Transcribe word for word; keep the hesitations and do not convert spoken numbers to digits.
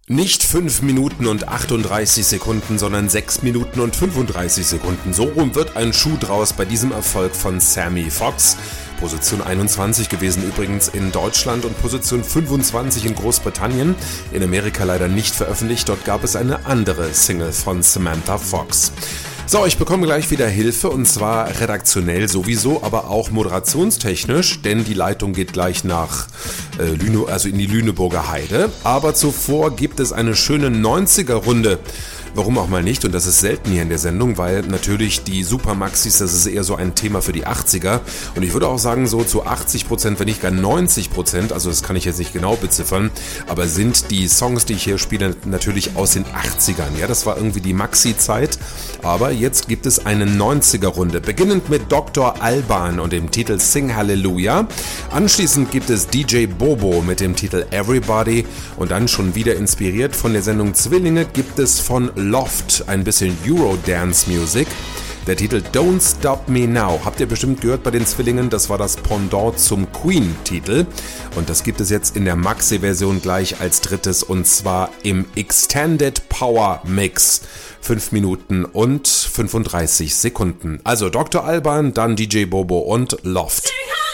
Nicht fünf Minuten und achtunddreißig Sekunden, sondern sechs Minuten und fünfunddreißig Sekunden. So rum wird ein Schuh draus bei diesem Erfolg von Sammy Fox. Position einundzwanzig gewesen übrigens in Deutschland und Position fünfundzwanzig in Großbritannien. In Amerika leider nicht veröffentlicht, dort gab es eine andere Single von Samantha Fox. So, ich bekomme gleich wieder Hilfe und zwar redaktionell sowieso, aber auch moderationstechnisch, denn die Leitung geht gleich nach äh, Lüne, also in die Lüneburger Heide. Aber zuvor gibt es eine schöne neunziger-Runde. Warum auch mal nicht, und das ist selten hier in der Sendung, weil natürlich die Supermaxis, das ist eher so ein Thema für die achtziger und ich würde auch sagen so zu achtzig Prozent, wenn nicht gar neunzig Prozent, also das kann ich jetzt nicht genau beziffern, aber sind die Songs, die ich hier spiele, natürlich aus den achtzigern. Ja, das war irgendwie die Maxi-Zeit, aber jetzt gibt es eine neunziger-Runde, beginnend mit Doktor Alban und dem Titel Sing Hallelujah. Anschließend gibt es D J Bobo mit dem Titel Everybody und dann schon wieder inspiriert von der Sendung Zwillinge gibt es von Loft ein bisschen Eurodance-Music. Der Titel Don't Stop Me Now habt ihr bestimmt gehört bei den Zwillingen, das war das Pendant zum Queen-Titel und das gibt es jetzt in der Maxi-Version gleich als drittes und zwar im Extended Power Mix. fünf Minuten und fünfunddreißig Sekunden. Also Doktor Alban, dann D J Bobo und Loft.